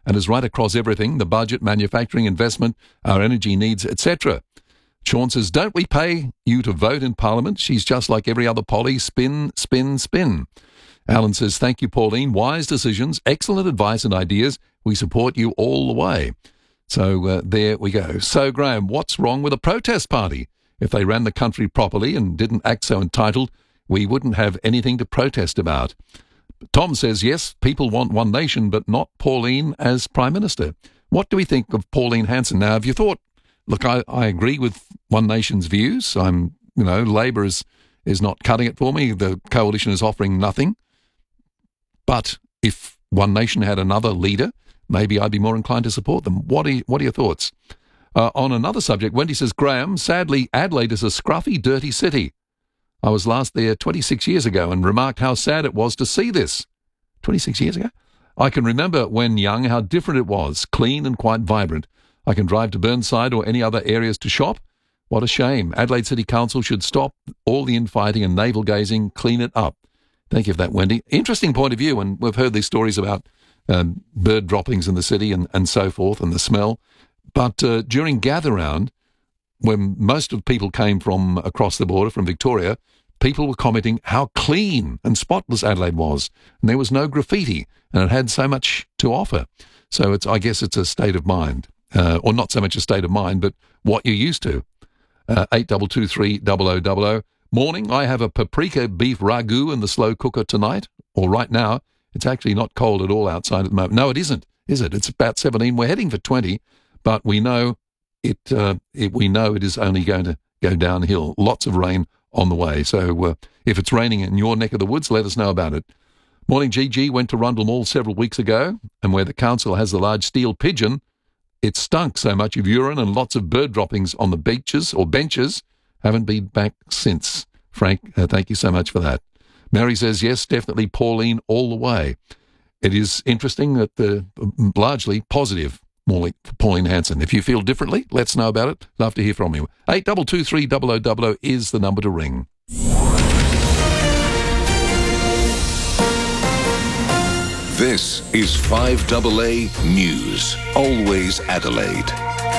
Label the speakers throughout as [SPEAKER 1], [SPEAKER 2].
[SPEAKER 1] and is right across everything, the budget, manufacturing, investment, our energy needs, etc. Sean says, don't we pay you to vote in Parliament? She's just like every other Polly. Spin, spin, spin. Alan says, thank you, Pauline. Wise decisions, excellent advice and ideas. We support you all the way. So there we go. So, Graham, what's wrong with a protest party? If they ran the country properly and didn't act so entitled, we wouldn't have anything to protest about. Tom says, yes, people want one nation, but not Pauline as Prime Minister. What do we think of Pauline Hanson? Now, have you thought, look, I agree with One Nation's views. Labor is not cutting it for me. The coalition is offering nothing. But if One Nation had another leader, maybe I'd be more inclined to support them. What are your thoughts? On another subject, Wendy says, Graham, sadly, Adelaide is a scruffy, dirty city. I was last there 26 years ago and remarked how sad it was to see this. 26 years ago? I can remember when young how different it was, clean and quite vibrant. I can drive to Burnside or any other areas to shop. What a shame. Adelaide City Council should stop all the infighting and navel-gazing, clean it up. Thank you for that, Wendy. Interesting point of view, and we've heard these stories about bird droppings in the city and so forth, and the smell. But during Gather Round, when most of the people came from across the border, from Victoria, people were commenting how clean and spotless Adelaide was. And there was no graffiti, and it had so much to offer. So I guess it's a state of mind. Or not so much a state of mind, but what you're used to. 8223 0000. Morning, I have a paprika beef ragu in the slow cooker tonight, or right now. It's actually not cold at all outside at the moment. No, it isn't, is it? It's about 17. We're heading for 20, but we know it is only going to go downhill. Lots of rain on the way. So if it's raining in your neck of the woods, let us know about it. Morning, GG. Went to Rundle Mall several weeks ago, and where the council has the large steel pigeon, it stunk so much of urine and lots of bird droppings on the beaches or benches. Haven't been back since. Frank, thank you so much for that. Mary says, yes, definitely Pauline all the way. It is interesting that largely positive, more like Pauline Hanson. If you feel differently, let's know about it. Love to hear from you. 8223 0000 is the number to ring.
[SPEAKER 2] This is 5AA News, always Adelaide.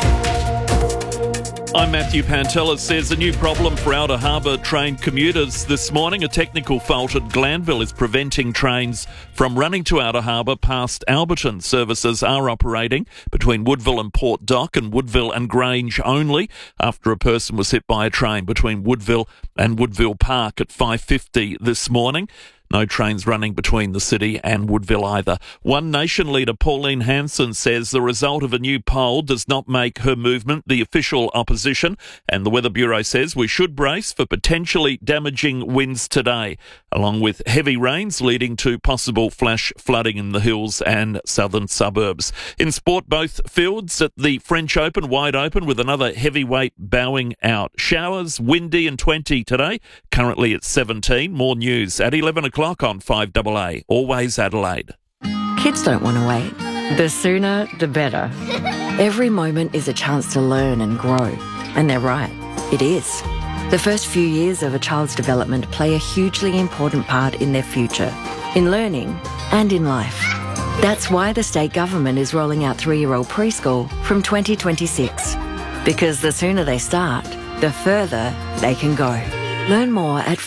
[SPEAKER 3] I'm Matthew Pantelis. There's a new problem for Outer Harbour train commuters this morning. A technical fault at Glanville is preventing trains from running to Outer Harbour past Alberton. Services are operating between Woodville and Port Dock and Woodville and Grange only after a person was hit by a train between Woodville and Woodville Park at 5:50 this morning. No trains running between the city and Woodville either. One Nation leader Pauline Hanson says the result of a new poll does not make her movement the official opposition, and the Weather Bureau says we should brace for potentially damaging winds today, along with heavy rains leading to possible flash flooding in the hills and southern suburbs. In sport, both fields at the French Open wide open with another heavyweight bowing out. Showers, windy and 20 today, currently at 17. More news at 11 o'clock on 5AA, always Adelaide.
[SPEAKER 4] Kids don't want to wait. The sooner, the better. Every moment is a chance to learn and grow. And they're right, it is. The first few years of a child's development play a hugely important part in their future, in learning and in life. That's why the state government is rolling out 3-year-old preschool from 2026. Because the sooner they start, the further they can go. Learn more at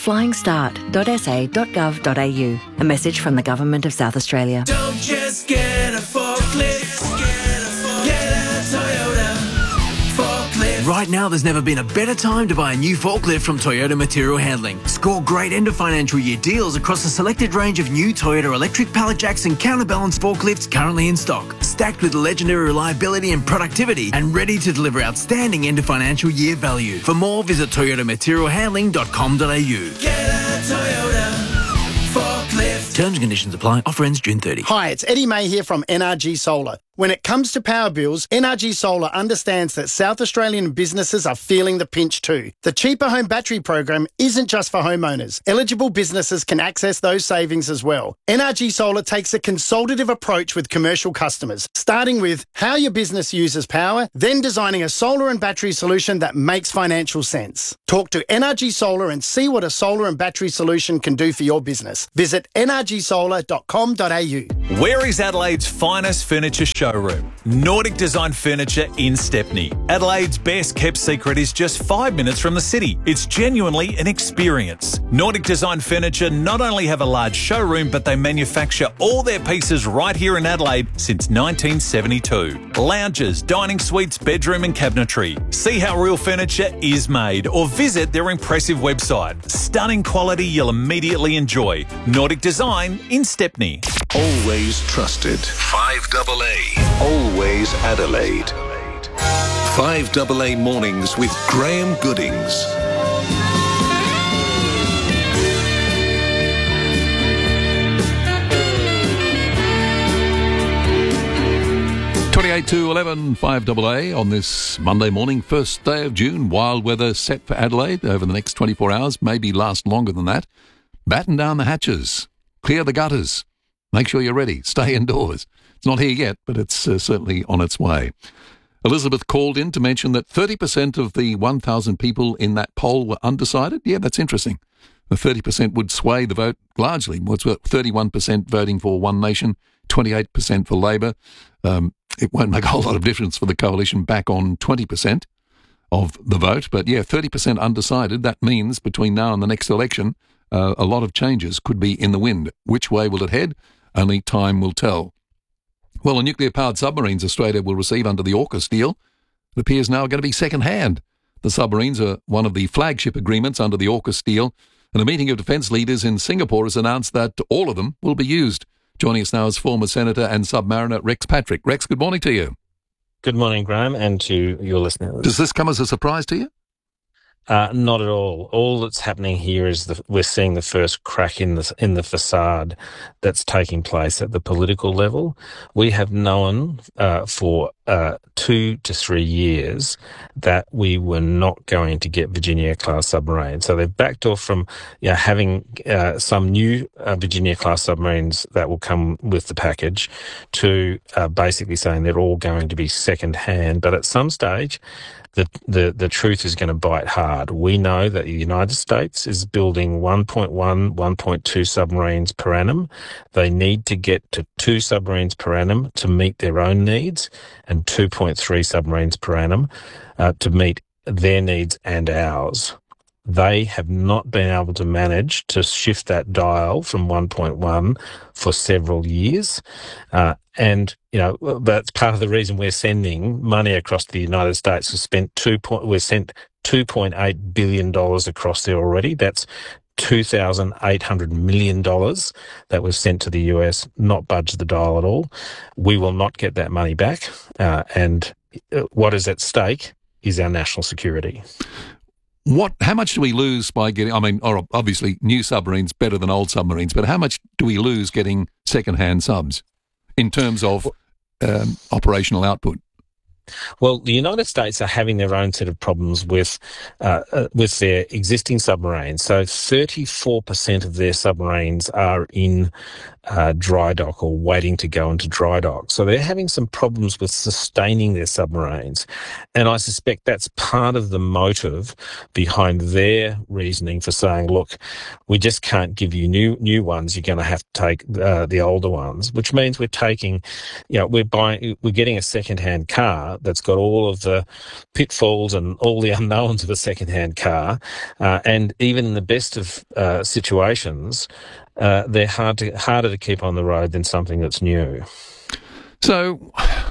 [SPEAKER 4] flyingstart.sa.gov.au. A message from the Government of South Australia.
[SPEAKER 5] Don't just get a forklift, get a Toyota forklift.
[SPEAKER 6] Right now, there's never been a better time to buy a new forklift from Toyota Material Handling. Score great end of financial year deals across a selected range of new Toyota electric pallet jacks and counterbalance forklifts currently in stock, stacked with legendary reliability and productivity, and ready to deliver outstanding end of financial year value. For more, visit toyotamaterialhandling.com.au.
[SPEAKER 5] Get a Toyota forklift.
[SPEAKER 6] Terms and conditions apply. Offer ends June 30.
[SPEAKER 7] Hi, it's Eddie May here from NRG Solar. When it comes to power bills, NRG Solar understands that South Australian businesses are feeling the pinch too. The Cheaper Home Battery program isn't just for homeowners. Eligible businesses can access those savings as well. NRG Solar takes a consultative approach with commercial customers, starting with how your business uses power, then designing a solar and battery solution that makes financial sense. Talk to NRG Solar and see what a solar and battery solution can do for your business. Visit nrgsolar.com.au.
[SPEAKER 8] Where is Adelaide's finest furniture shop? showroom. Nordic Design Furniture in Stepney. Adelaide's best kept secret is just 5 minutes from the city. It's genuinely an experience. Nordic Design Furniture not only have a large showroom, but they manufacture all their pieces right here in Adelaide since 1972. Lounges, dining suites, bedroom and cabinetry. See how real furniture is made or visit their impressive website. Stunning quality you'll immediately enjoy. Nordic Design in Stepney.
[SPEAKER 2] Always trusted. 5AA. Always Adelaide. 5AA Mornings with Graham Goodings.
[SPEAKER 1] To 11, 5AA on this Monday morning, first day of June. Wild weather set for Adelaide over the next 24 hours, maybe last longer than that. Batten down the hatches, clear the gutters, make sure you're ready, stay indoors. It's not here yet, but it's certainly on its way. Elizabeth called in to mention that 30% of the 1,000 people in that poll were undecided. Yeah, that's interesting. The 30% would sway the vote largely. What's 31% voting for One Nation, 28% for Labor. It won't make a whole lot of difference for the coalition back on 20% of the vote. But yeah, 30% undecided. That means between now and the next election, a lot of changes could be in the wind. Which way will it head? Only time will tell. Well, the nuclear-powered submarines Australia will receive under the AUKUS deal, it appears now are going to be second-hand. The submarines are one of the flagship agreements under the AUKUS deal, and a meeting of defence leaders in Singapore has announced that all of them will be used. Joining us now is former Senator and Submariner Rex Patrick. Rex, good morning to you.
[SPEAKER 9] Good morning, Graham, and to your listeners.
[SPEAKER 1] Does this come as a surprise to you?
[SPEAKER 9] Not at all. All that's happening here is we're seeing the first crack in the facade that's taking place at the political level. We have known for 2 to 3 years that we were not going to get Virginia-class submarines. So they've backed off from having some new Virginia-class submarines that will come with the package to basically saying they're all going to be second-hand. But at some stage, the truth is going to bite hard. We know that the United States is building 1.1, 1.2 submarines per annum. They need to get to 2 submarines per annum to meet their own needs and 2.3 submarines per annum to meet their needs and ours. They have not been able to manage to shift that dial from 1.1 for several years. And that's part of the reason we're sending money across to the United States. We've sent $2.8 billion across there already. That's $2,800 million that was sent to the US, not budged the dial at all. We will not get that money back. And what is at stake is our national security.
[SPEAKER 1] How much do we lose by getting, obviously new submarines better than old submarines, but how much do we lose getting second-hand subs in terms of operational output?
[SPEAKER 9] Well, the United States are having their own set of problems with their existing submarines. So 34% of their submarines are in dry dock or waiting to go into dry dock. So they're having some problems with sustaining their submarines. And I suspect that's part of the motive behind their reasoning for saying, look, we just can't give you new ones. You're going to have to take the older ones, which means we're taking, we're getting a second-hand car that's got all of the pitfalls and all the unknowns of a second-hand car. And even in the best of situations, they're harder to keep on the road than something that's new.
[SPEAKER 1] So,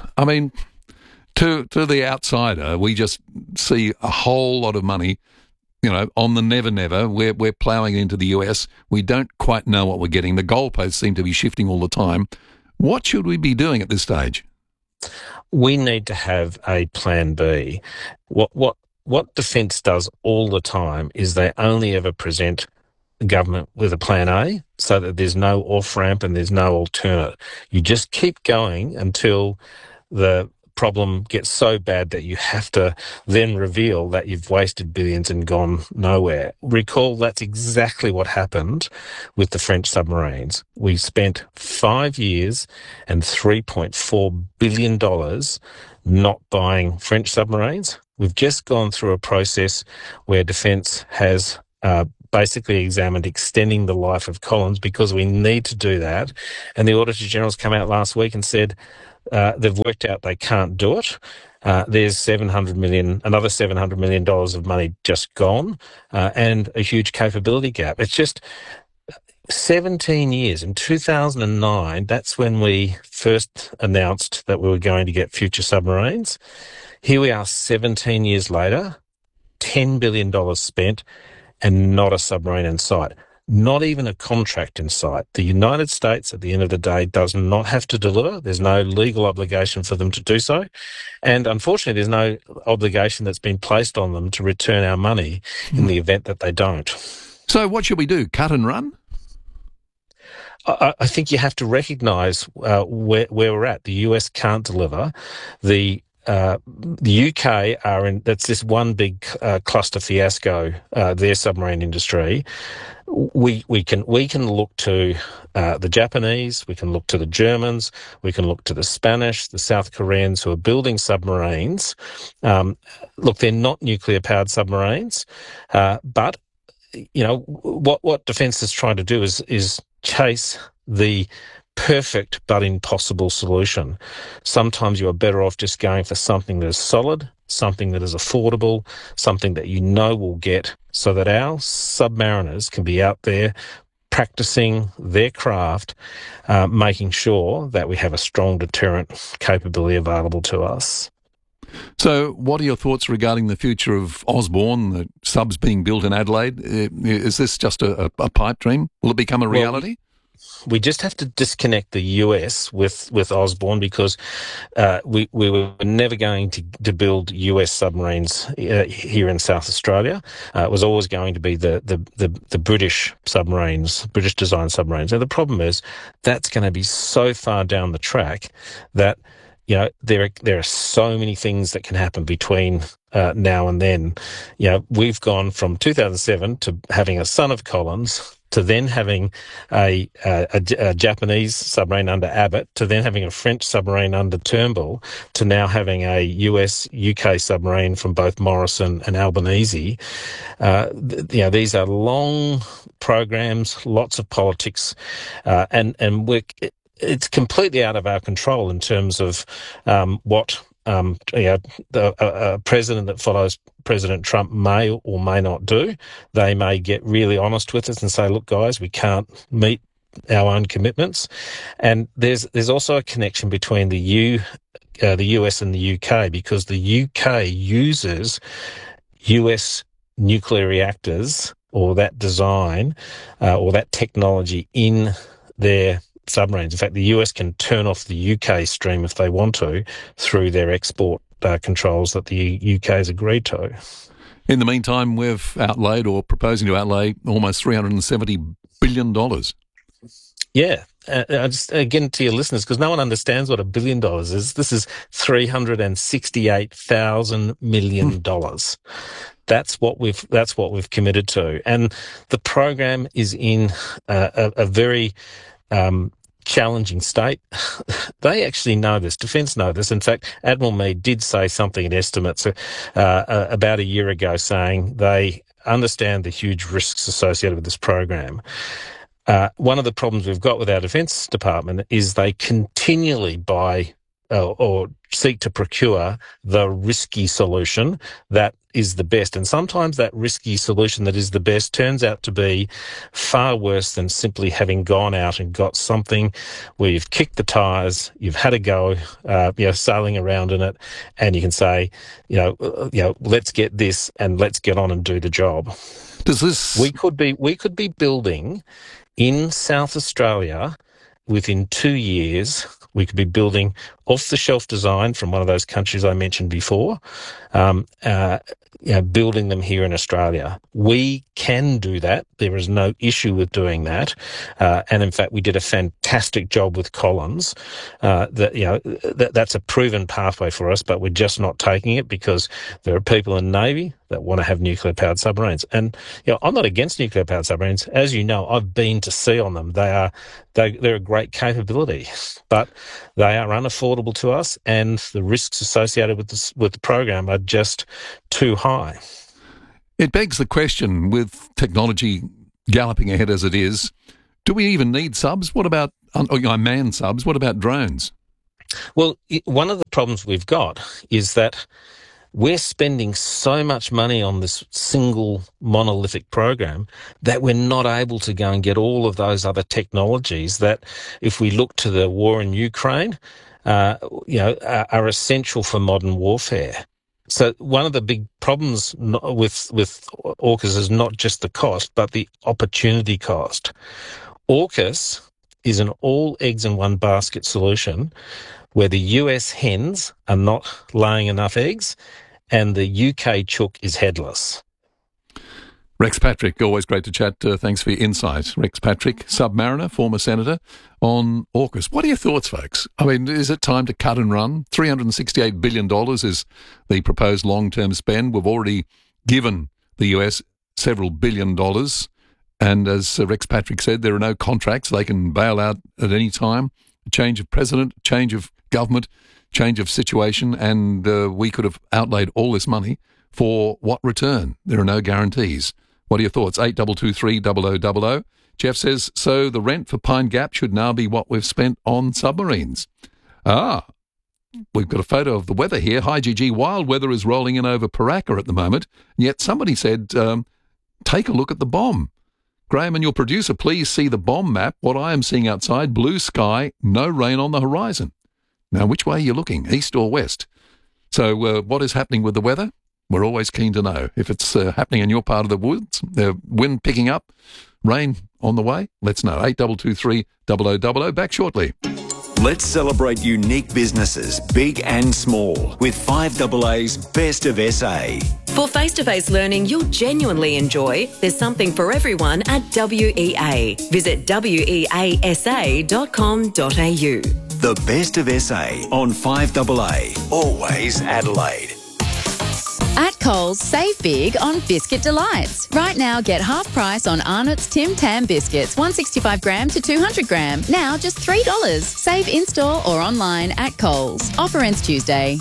[SPEAKER 1] to the outsider, we just see a whole lot of money, on the never. We're ploughing into the US. We don't quite know what we're getting. The goalposts seem to be shifting all the time. What should we be doing at this stage?
[SPEAKER 9] We need to have a plan B. What Defence does all the time is they only ever present the government with a plan A so that there's no off-ramp and there's no alternate. You just keep going until the problem gets so bad that you have to then reveal that you've wasted billions and gone nowhere. Recall that's exactly what happened with the French submarines. We spent 5 years and $3.4 billion not buying French submarines. We've just gone through a process where Defence has basically examined extending the life of Collins because we need to do that. And the Auditor General's come out last week and said They've worked out they can't do it. There's another $700 million of money just gone, and a huge capability gap. It's just 17 years. In 2009, that's when we first announced that we were going to get future submarines. Here we are 17 years later, $10 billion spent, and not a submarine in sight. Not even a contract in sight. The United States, at the end of the day, does not have to deliver. There's no legal obligation for them to do so. And unfortunately, there's no obligation that's been placed on them to return our money in the event that they don't.
[SPEAKER 1] So what should we do? Cut and run?
[SPEAKER 9] I think you have to recognise where we're at. The US can't deliver. The UK that's this one big cluster fiasco, their submarine industry. We can look to the Japanese, we can look to the Germans, we can look to the Spanish, the South Koreans who are building submarines. Look, they're not nuclear-powered submarines, but what defence is trying to do is chase the perfect but impossible solution. Sometimes you are better off just going for something that is solid, something that is affordable, something that will get, so that our submariners can be out there practicing their craft, making sure that we have a strong deterrent capability available to us.
[SPEAKER 1] So what are your thoughts regarding the future of Osborne, the subs being built in Adelaide? Is this just a pipe dream? Will it become a reality?
[SPEAKER 9] We just have to disconnect the US with Osborne, because we were never going to build US submarines here in South Australia. It was always going to be the British submarines, British design submarines. Now the problem is that's going to be so far down the track that there are so many things that can happen between now and then. We've gone from 2007 to having a son of Collins, to then having a Japanese submarine under Abbott, to then having a French submarine under Turnbull, to now having a US-UK submarine from both Morrison and Albanese. These are long programs, lots of politics, and it's completely out of our control in terms of what a president that follows President Trump may or may not do. They may get really honest with us and say, look, guys, we can't meet our own commitments. And there's also a connection between the US and the UK, because the UK uses US nuclear reactors, or that design, or that technology in their submarines. In fact, the US can turn off the UK stream if they want to through their export controls that the UK has agreed to.
[SPEAKER 1] In the meantime, we've outlaid, or proposing to outlay, almost $370 billion.
[SPEAKER 9] Yeah. Just again to your listeners, because no one understands what $1 billion is. This is $368,000 million. That's what we've committed to, and the program is in a very challenging state. They actually know this. Defence know this. In fact, Admiral Mead did say something in estimates about a year ago, saying they understand the huge risks associated with this program. One of the problems we've got with our Defence Department is they continually buy or seek to procure the risky solution that is the best. And sometimes that risky solution that is the best turns out to be far worse than simply having gone out and got something where you've kicked the tyres, you've had a go, sailing around in it, and you can say, let's get this and let's get on and do the job. We could be building in South Australia within 2 years. We could be building off-the-shelf design from one of those countries I mentioned before, building them here in Australia. We can do that. There is no issue with doing that. And in fact, we did a fantastic job with Collins. That's a proven pathway for us, but we're just not taking it because there are people in the Navy that want to have nuclear-powered submarines. And I'm not against nuclear-powered submarines. As you know, I've been to sea on them. They're a great capability, but they are unaffordable to us, and the risks associated with the program are just too high.
[SPEAKER 1] It begs the question, with technology galloping ahead as it is, do we even need subs? What about unmanned subs? What about drones?
[SPEAKER 9] Well, one of the problems we've got is that we're spending so much money on this single monolithic program that we're not able to go and get all of those other technologies that, if we look to the war in Ukraine, are essential for modern warfare. So one of the big problems with AUKUS is not just the cost, but the opportunity cost. AUKUS is an all eggs in one basket solution where the US hens are not laying enough eggs and the UK chook is headless.
[SPEAKER 1] Rex Patrick, always great to chat. Thanks for your insight. Rex Patrick, Submariner, former senator, on AUKUS. What are your thoughts, folks? I mean, is it time to cut and run? $368 billion is the proposed long-term spend. We've already given the US several $billion. And as Rex Patrick said, there are no contracts. They can bail out at any time. A change of president, change of government, change of situation, and we could have outlaid all this money for what return? There are no guarantees. What are your thoughts? 8223 0000. Jeff says, so the rent for Pine Gap should now be what we've spent on submarines. We've got a photo of the weather here. Hi, GG. Wild weather is rolling in over Paraka at the moment. Yet somebody said, take a look at the bomb. Graham and your producer, please see the bomb map. What I am seeing outside, blue sky, no rain on the horizon. Now, which way are you looking, east or west? So what is happening with the weather? We're always keen to know. If it's happening in your part of the woods, the wind picking up, rain on the way, let's know. 8223 0000. Back shortly.
[SPEAKER 10] Let's celebrate unique businesses, big and small, with 5AA's Best of SA.
[SPEAKER 4] For face-to-face learning you'll genuinely enjoy, there's something for everyone at WEA. Visit weasa.com.au.
[SPEAKER 10] The Best of SA on 5AA. Always Adelaide.
[SPEAKER 11] At Coles, save big on Biscuit Delights. Right now, get half price on Arnott's Tim Tam biscuits, 165 gram to 200 gram. Now just $3. Save in-store or online at Coles. Offer ends Tuesday.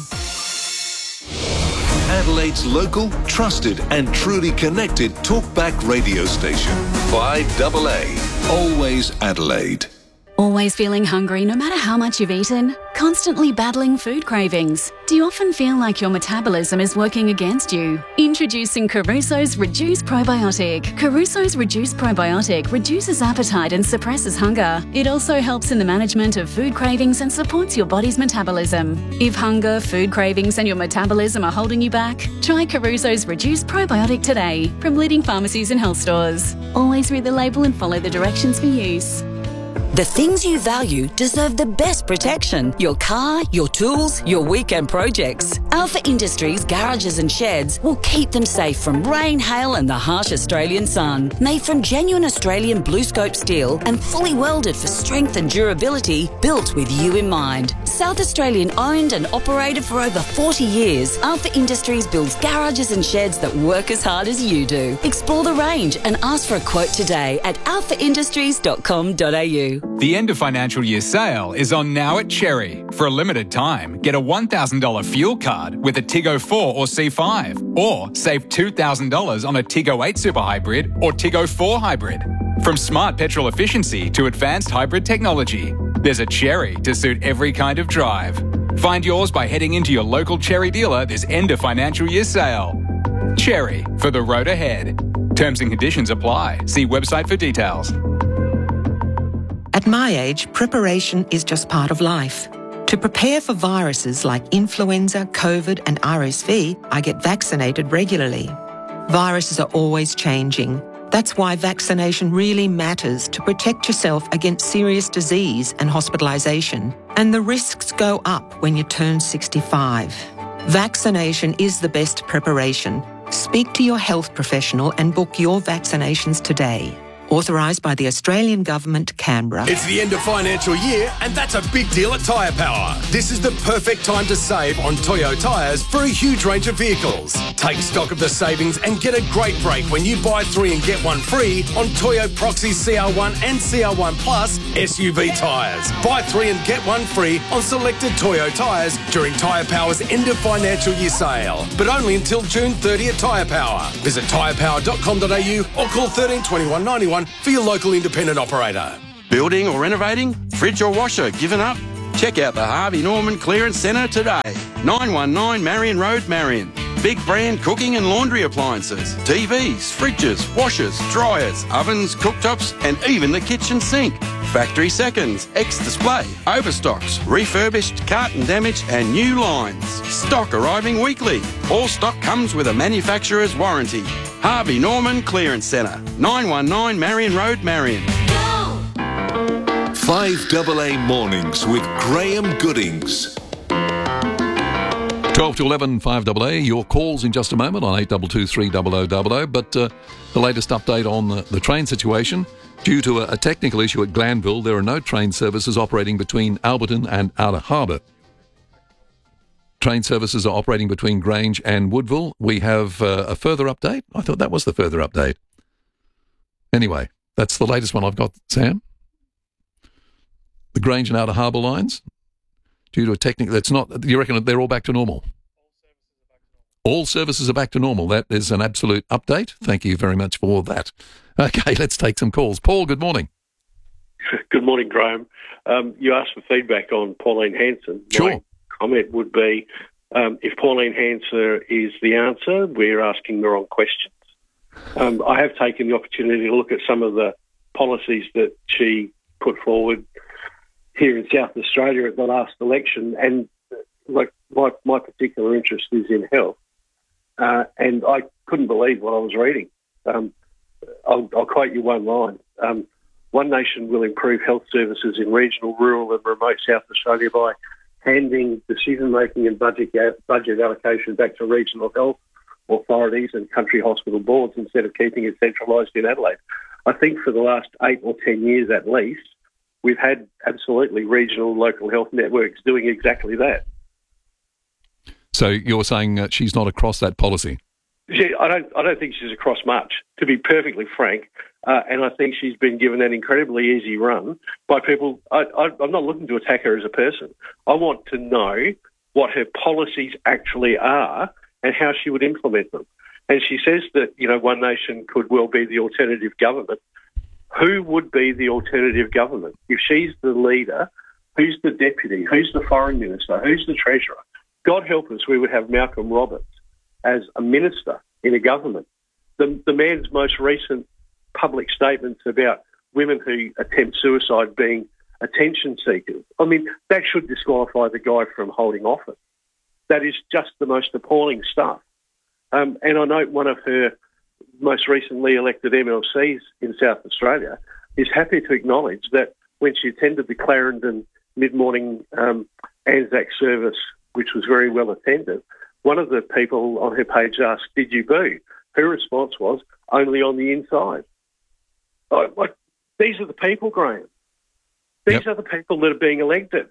[SPEAKER 2] Adelaide's local, trusted and truly connected talkback radio station. 5AA. Always Adelaide.
[SPEAKER 12] Always feeling hungry no matter how much you've eaten? Constantly battling food cravings? Do you often feel like your metabolism is working against you? Introducing Caruso's Reduce Probiotic. Caruso's Reduce Probiotic reduces appetite and suppresses hunger. It also helps in the management of food cravings and supports your body's metabolism. If hunger, food cravings and your metabolism are holding you back, try Caruso's Reduce Probiotic today from leading pharmacies and health stores. Always read the label and follow the directions for use.
[SPEAKER 13] The things you value deserve the best protection. Your car, your tools, your weekend projects. Alpha Industries garages and sheds will keep them safe from rain, hail and the harsh Australian sun. Made from genuine Australian blue scope steel and fully welded for strength and durability, built with you in mind. South Australian owned and operated for over 40 years, Alpha Industries builds garages and sheds that work as hard as you do. Explore the range and ask for a quote today at alphaindustries.com.au.
[SPEAKER 14] The end of financial year sale is on now at Cherry. For a limited time, get a $1,000 fuel card with a Tiggo 4 or C5, or save $2,000 on a Tiggo 8 Super Hybrid or Tiggo 4 Hybrid. From smart petrol efficiency to advanced hybrid technology, there's a Cherry to suit every kind of drive. Find yours by heading into your local Cherry dealer this end of financial year sale. Cherry, for the road ahead. Terms and conditions apply. See website for details.
[SPEAKER 15] At my age, preparation is just part of life. To prepare for viruses like influenza, COVID and RSV, I get vaccinated regularly. Viruses are always changing. That's why vaccination really matters to protect yourself against serious disease and hospitalisation. And the risks go up when you turn 65. Vaccination is the best preparation. Speak to your health professional and book your vaccinations today. Authorised by the Australian Government, Canberra.
[SPEAKER 16] It's the end of financial year, and that's a big deal at Tyre Power. This is the perfect time to save on Toyo tyres for a huge range of vehicles. Take stock of the savings and get a great break when you buy 3 and get 1 free on Toyo Proxy CR1 and CR1 Plus SUV tyres. Buy 3 and get 1 free on selected Toyo tyres during Tyre Power's end of financial year sale, but only until June 30 at Tyre Power. Visit tyrepower.com.au or call 13 21 91 for your local independent operator.
[SPEAKER 17] Building or renovating? Fridge or washer given up? Check out the Harvey Norman Clearance Centre today. 919 Marion Road, Marion. Big brand cooking and laundry appliances, TVs, fridges, washers, dryers, ovens, cooktops and even the kitchen sink. Factory seconds, ex-display, overstocks, refurbished, carton damage and new lines. Stock arriving weekly. All stock comes with a manufacturer's warranty. Harvey Norman Clearance Centre, 919 Marion Road, Marion.
[SPEAKER 2] 5AA Mornings with Graham Goodings.
[SPEAKER 1] 12 to 11, 5AA. Your calls in just a moment on 822 300 But the latest update on the train situation. Due to a technical issue at Glanville, there are no train services operating between Alberton and Outer Harbour. Train services are operating between Grange and Woodville. We have a further update. I thought that was the further update. Anyway, that's the latest one I've got, Sam. The Grange and Outer Harbour lines, due to a technical, that's not, you reckon they're all back to normal? All services are back to normal. That is an absolute update. Thank you very much for that. Okay, let's take some calls. Paul, good morning.
[SPEAKER 18] Good morning, Graham. You asked for feedback on Pauline Hanson.
[SPEAKER 1] Sure.
[SPEAKER 18] My comment would be, if Pauline Hanson is the answer, we're asking the wrong questions. I have taken the opportunity to look at some of the policies that she put forward here in South Australia at the last election, and like my particular interest is in health, and I couldn't believe what I was reading. I'll quote you one line. One nation will improve health services in regional, rural and remote South Australia by handing decision-making and budget allocation back to regional health authorities and country hospital boards instead of keeping it centralised in Adelaide. I think for the last 8 or 10 years at least, we've had absolutely regional local health networks doing exactly that.
[SPEAKER 1] So you're saying she's not across that policy?
[SPEAKER 18] I don't think she's across much, to be perfectly frank, and I think she's been given an incredibly easy run by people. I'm not looking to attack her as a person. I want to know what her policies actually are and how she would implement them. And she says that, one nation could well be the alternative government. Who would be the alternative government? If she's the leader, who's the deputy? Who's the foreign minister? Who's the treasurer? God help us, we would have Malcolm Roberts as a minister in a government. The man's most recent public statements about women who attempt suicide being attention seekers, I mean, that should disqualify the guy from holding office. That is just the most appalling stuff. And I note one of her most recently elected MLCs in South Australia is happy to acknowledge that when she attended the Clarendon mid-morning Anzac service, which was very well attended, one of the people on her page asked, "Did you boo?" Her response was, "Only on the inside." These are the people, Graham. These are the people that are being elected.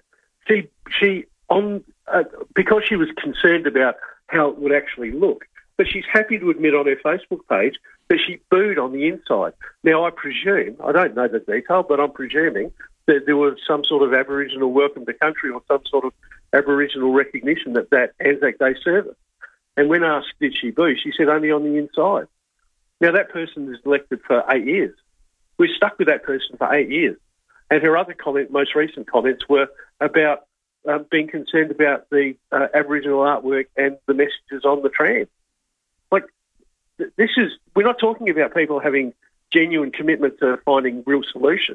[SPEAKER 18] Because she was concerned about how it would actually look, but she's happy to admit on her Facebook page that she booed on the inside. Now, I presume, I don't know the detail, but I'm presuming that there was some sort of Aboriginal welcome to country or some sort of Aboriginal recognition at that Anzac Day service. And when asked, did she boo, she said only on the inside. Now, that person is elected for 8 years. We're stuck with that person for 8 years. And her other most recent comments were about being concerned about the Aboriginal artwork and the messages on the tram. We're not talking about people having genuine commitment to finding real solutions.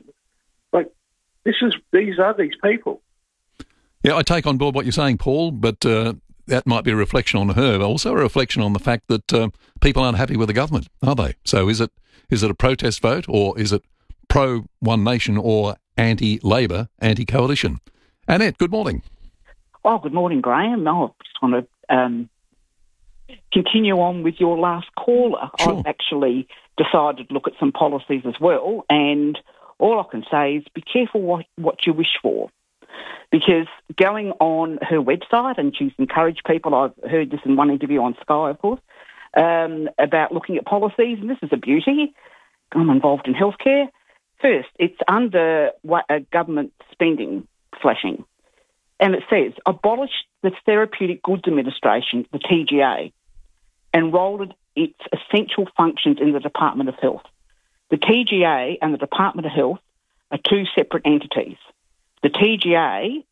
[SPEAKER 18] These are these people.
[SPEAKER 1] Yeah, I take on board what you're saying, Paul, but that might be a reflection on her, but also a reflection on the fact that people aren't happy with the government, are they? So is it a protest vote, or is it pro-One Nation or anti-Labor, anti-coalition? Annette, good morning.
[SPEAKER 19] Oh, good morning, Graham. I just want to continue on with your last caller.
[SPEAKER 1] Sure.
[SPEAKER 19] I've actually decided to look at some policies as well, and all I can say is be careful what you wish for. Because going on her website, and she's encouraged people, I've heard this in one interview on Sky, of course, about looking at policies, and this is a beauty. I'm involved in healthcare. First, it's under government spending slashing. And it says, abolish the Therapeutic Goods Administration, the TGA, and rolled its essential functions in the Department of Health. The TGA and the Department of Health are two separate entities. The TGA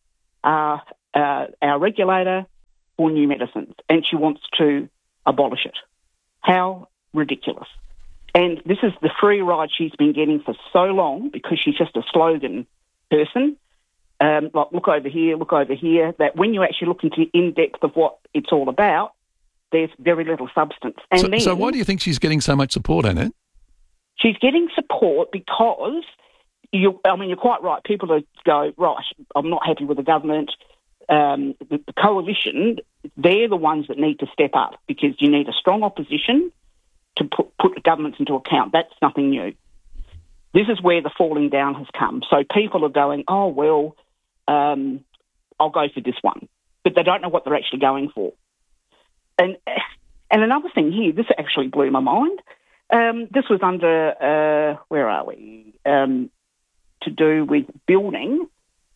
[SPEAKER 19] our regulator for new medicines, and she wants to abolish it. How ridiculous. And this is the free ride she's been getting for so long because she's just a slogan person. Like, look over here, that when you actually look into the in-depth of what it's all about, there's very little substance. And
[SPEAKER 1] so why do you think she's getting so much support, Annette?
[SPEAKER 19] She's getting support because, you're quite right. People go, right, I'm not happy with the government. The coalition, they're the ones that need to step up because you need a strong opposition to put the governments into account. That's nothing new. This is where the falling down has come. So people are going, oh, well, I'll go for this one. But they don't know what they're actually going for. And another thing here, this actually blew my mind. This was under, where are we, to do with building.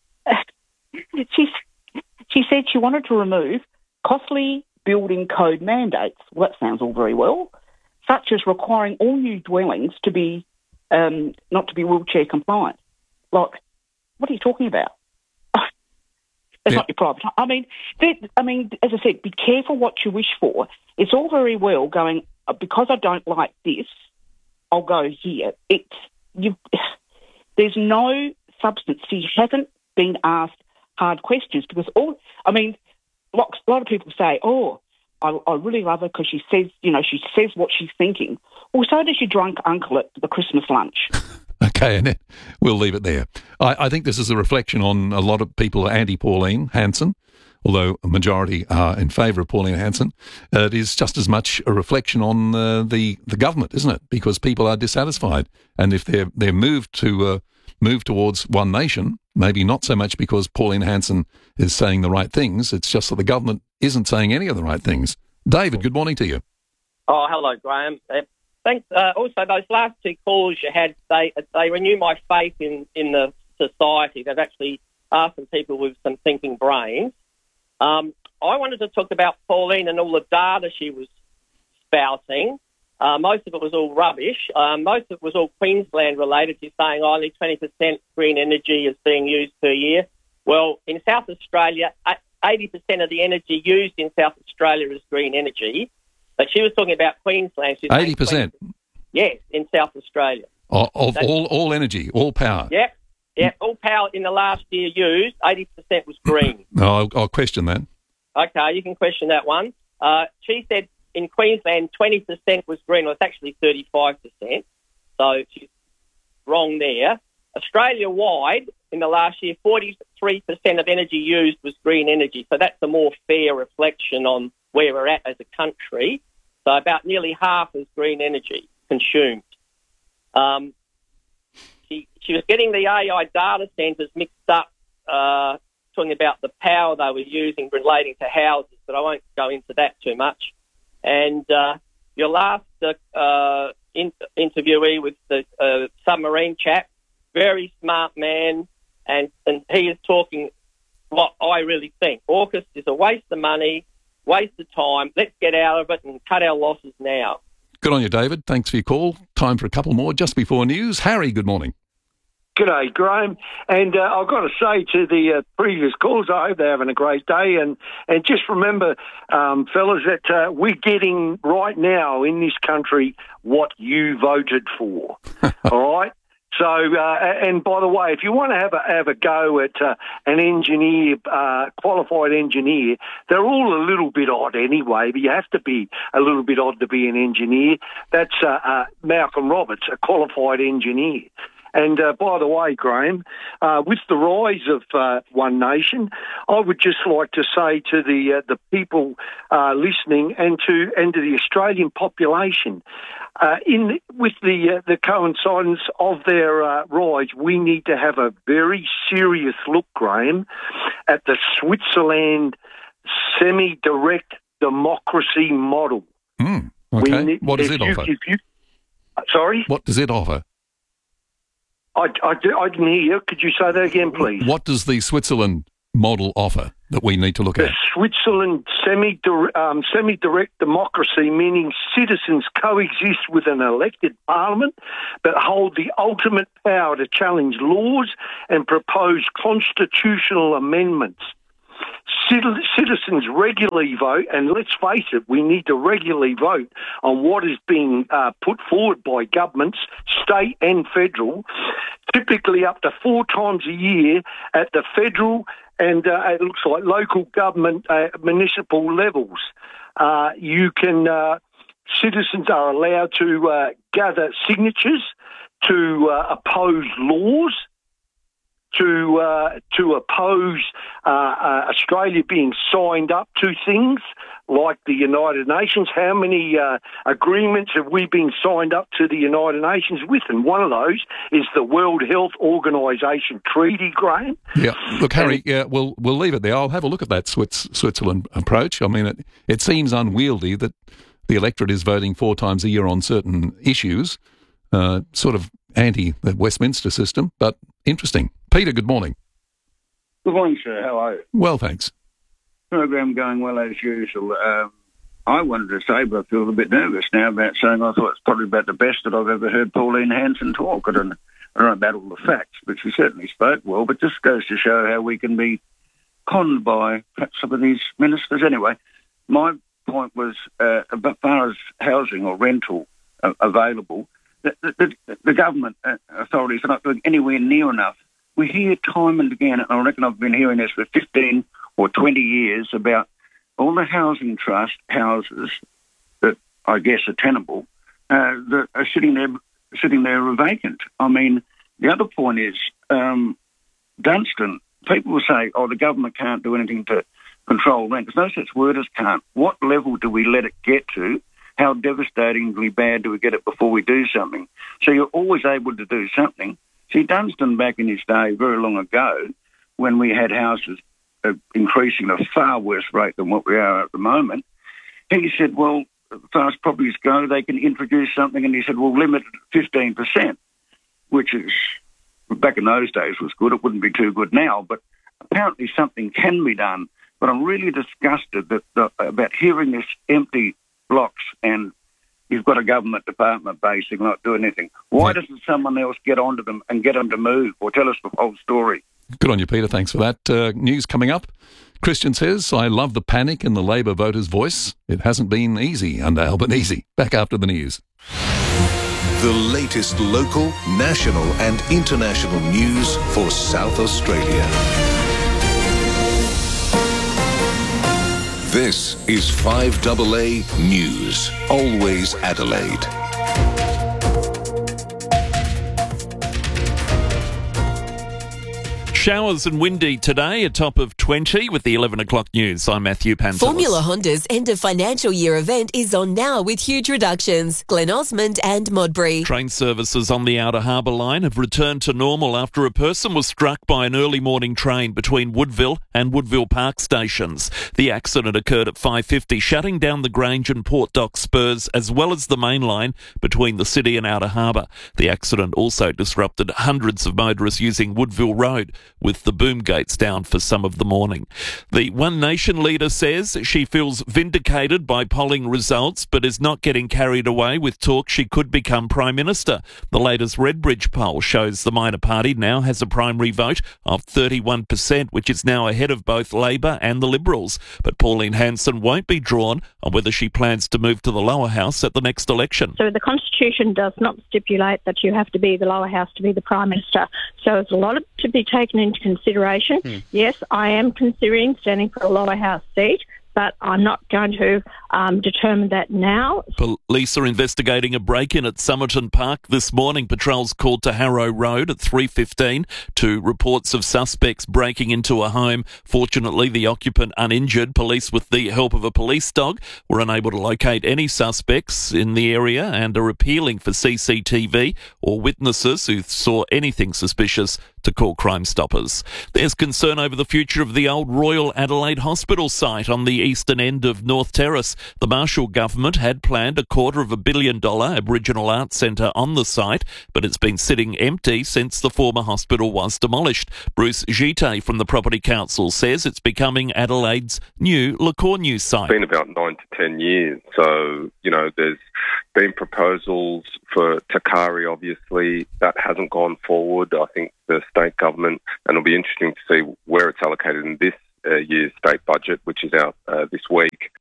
[SPEAKER 19] She said she wanted to remove costly building code mandates. Well, that sounds all very well, such as requiring all new dwellings to be not to be wheelchair compliant. Like, what are you talking about? It's not your private. I mean, as I said, be careful what you wish for. It's all very well going, because I don't like this, I'll go here. There's no substance. She hasn't been asked hard questions because a lot of people say, oh, I really love her because she says what she's thinking. Well, so does your drunk uncle at the Christmas lunch.
[SPEAKER 1] Okay, Annette, we'll leave it there. I think this is a reflection on a lot of people anti-Pauline Hanson, although a majority are in favour of Pauline Hanson. It is just as much a reflection on the government, isn't it? Because people are dissatisfied, and if they're moved to move towards one nation, maybe not so much because Pauline Hanson is saying the right things. It's just that the government isn't saying any of the right things. David, good morning to you.
[SPEAKER 20] Oh, hello, Graham. Thanks. Also, those last two calls you had, they renew my faith in the society. They've actually asked some people with some thinking brains. I wanted to talk about Pauline and all the data she was spouting. Most of it was all rubbish. Most of it was all Queensland related. She's saying only 20% green energy is being used per year. Well, in South Australia, 80% of the energy used in South Australia is green energy. But she was talking about Queensland.
[SPEAKER 1] 80%?
[SPEAKER 20] Yes, in South Australia.
[SPEAKER 1] Of all energy, all power?
[SPEAKER 20] Yep. All power in the last year used, 80% was green.
[SPEAKER 1] No, I'll question that.
[SPEAKER 20] Okay, you can question that one. She said in Queensland 20% was green. Well, it's actually 35%. So she's wrong there. Australia-wide, in the last year, 43% of energy used was green energy. So that's a more fair reflection on where we're at as a country. So about nearly half is green energy consumed. She was getting the AI data centres mixed up, talking about the power they were using relating to houses, but I won't go into that too much. And your last interviewee with the submarine chap, very smart man, and he is talking what I really think. AUKUS is a waste of money, waste of time. Let's get out of it and cut our losses now.
[SPEAKER 1] Good on you, David. Thanks for your call. Time for a couple more just before news. Harry, good morning.
[SPEAKER 21] G'day, Graham. And I've got to say to the previous callers, I hope they're having a great day. And just remember, fellas, that we're getting right now in this country what you voted for. All right? So, and by the way, if you want to have a go at an engineer, qualified engineer, they're all a little bit odd anyway, but you have to be a little bit odd to be an engineer. That's Malcolm Roberts, a qualified engineer. And by the way, Graham, with the rise of One Nation, I would just like to say to the people listening and to the Australian population, with the coincidence of their rise, we need to have a very serious look, Graham, at the Switzerland semi-direct democracy model.
[SPEAKER 1] Okay. What does it offer?
[SPEAKER 21] Sorry?
[SPEAKER 1] What does it offer?
[SPEAKER 21] I didn't hear you. Could you say that again, please?
[SPEAKER 1] What does the Switzerland model offer that we need to look at?
[SPEAKER 21] The Switzerland semi-direct democracy, meaning citizens coexist with an elected parliament but hold the ultimate power to challenge laws and propose constitutional amendments. citizens regularly vote, and let's face it, we need to regularly vote on what is being put forward by governments, state and federal, typically up to 4 times a year at the federal and it looks like local government, municipal levels. Citizens are allowed to gather signatures to oppose laws, to oppose Australia being signed up to things like the United Nations. How many agreements have we been signed up to the United Nations with? And one of those is the World Health Organization Treaty, Graham.
[SPEAKER 1] Yeah, look, Harry, we'll leave it there. I'll have a look at that Switzerland approach. I mean, it seems unwieldy that the electorate is voting 4 times a year on certain issues, sort of anti the Westminster system, but interesting. Peter, good morning.
[SPEAKER 3] Good morning, sir. How are you?
[SPEAKER 1] Well, thanks.
[SPEAKER 3] Program going well as usual. I wanted to say, but I feel a bit nervous now about saying I thought it's probably about the best that I've ever heard Pauline Hanson talk. I don't know about all the facts, but she certainly spoke well. But this goes to show how we can be conned by perhaps some of these ministers. Anyway, my point was, as far as housing or rental available, the government authorities are not doing anywhere near enough. We hear time and again, and I reckon I've been hearing this for 15 or 20 years, about all the housing trust houses that I guess are tenable that are sitting there vacant. I mean, the other point is, Dunstan, people will say, the government can't do anything to control rent. There's no such word as can't. What level do we let it get to? How devastatingly bad do we get it before we do something? So you're always able to do something. See, Dunstan back in his day, very long ago, when we had houses increasing at a far worse rate than what we are at the moment, he said, well, as far as properties go, they can introduce something, and he said, well, limit it at 15%, which is, back in those days, was good. It wouldn't be too good now, but apparently something can be done. But I'm really disgusted about hearing this empty blocks, and you've got a government department basically not doing anything. Why doesn't someone else get onto them and get them to move or tell us the whole story?
[SPEAKER 1] Good on you, Peter. Thanks for that. News coming up. Christian says, I love the panic in the Labor voters' voice. It hasn't been easy under Albanese. Back after the news.
[SPEAKER 2] The latest local, national and international news for South Australia. This is 5AA News, always Adelaide.
[SPEAKER 22] Showers and windy today, a top of 20 with the 11 o'clock news. I'm Matthew Pantelis.
[SPEAKER 23] Formula Honda's end of financial year event is on now with huge reductions. Glen Osmond and Modbury.
[SPEAKER 22] Train services on the Outer Harbour line have returned to normal after a person was struck by an early morning train between Woodville and Woodville Park stations. The accident occurred at 5:50, shutting down the Grange and Port Dock spurs as well as the main line between the city and Outer Harbour. The accident also disrupted hundreds of motorists using Woodville Road, with the boom gates down for some of the morning. The One Nation leader says she feels vindicated by polling results but is not getting carried away with talk she could become Prime Minister. The latest Redbridge poll shows the minor party now has a primary vote of 31%, which is now ahead of both Labor and the Liberals. But Pauline Hanson won't be drawn on whether she plans to move to the lower house at the next election.
[SPEAKER 24] So the Constitution does not stipulate that you have to be the lower house to be the Prime Minister. So there's a lot to be taken into consideration. Yes, I am considering standing for a lower house seat, but I'm not going to determine that now.
[SPEAKER 22] Police are investigating a break-in at Somerton Park this morning. Patrols called to Harrow Road at 3:15 to reports of suspects breaking into a home. Fortunately, the occupant uninjured. Police, with the help of a police dog, were unable to locate any suspects in the area and are appealing for CCTV or witnesses who saw anything suspicious to call Crime Stoppers. There's concern over the future of the old Royal Adelaide Hospital site on the eastern end of North Terrace. The Marshall government had planned a $250 million Aboriginal Arts Centre on the site, but it's been sitting empty since the former hospital was demolished. Bruce Gite from the Property Council says it's becoming Adelaide's new Le Cornu site.
[SPEAKER 25] It's been about 9 to 10 years, so, there's been proposals for Takari, obviously. That hasn't gone forward. I think the state government, and it'll be interesting to see where it's allocated in this year's state budget, which is out this week.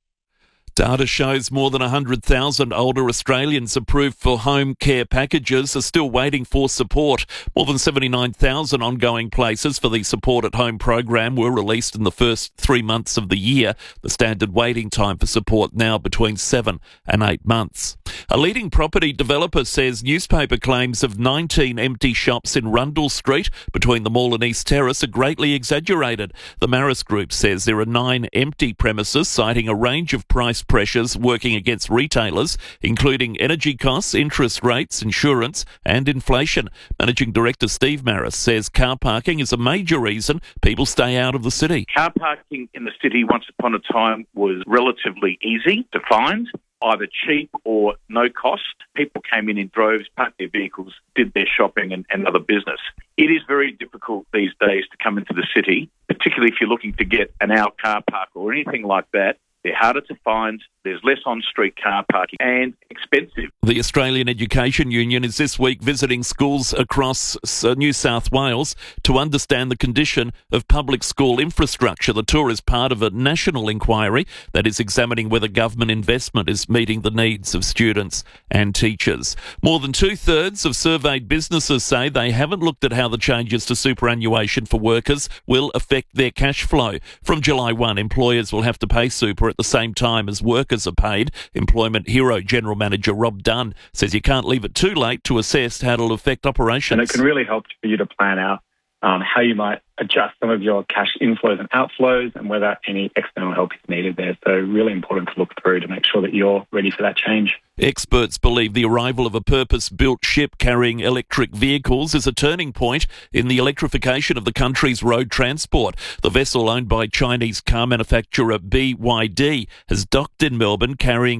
[SPEAKER 22] Data shows more than 100,000 older Australians approved for home care packages are still waiting for support. More than 79,000 ongoing places for the Support at Home program were released in the first 3 months of the year. The standard waiting time for support now between 7 and 8 months. A leading property developer says newspaper claims of 19 empty shops in Rundle Street between the mall and East Terrace are greatly exaggerated. The Maris Group says there are 9 empty premises, citing a range of price pressures working against retailers, including energy costs, interest rates, insurance and inflation. Managing Director Steve Maris says car parking is a major reason people stay out of the city.
[SPEAKER 5] Car parking in the city once upon a time was relatively easy to find, either cheap or no cost. People came in droves, parked their vehicles, did their shopping and other business. It is very difficult these days to come into the city, particularly if you're looking to get an hour car park or anything like that. They're harder to find, there's less on-street car parking and expensive.
[SPEAKER 22] The Australian Education Union is this week visiting schools across New South Wales to understand the condition of public school infrastructure. The tour is part of a national inquiry that is examining whether government investment is meeting the needs of students and teachers. More than 2/3 of surveyed businesses say they haven't looked at how the changes to superannuation for workers will affect their cash flow. From July 1, employers will have to pay super at the same time as workers are paid. Employment Hero General Manager Rob Dunn says you can't leave it too late to assess how it'll affect operations.
[SPEAKER 6] And it can really help for you to plan out how you might adjust some of your cash inflows and outflows and whether any external help is needed there. So really important to look through to make sure that you're ready for that change.
[SPEAKER 22] Experts believe the arrival of a purpose-built ship carrying electric vehicles is a turning point in the electrification of the country's road transport. The vessel, owned by Chinese car manufacturer BYD, has docked in Melbourne carrying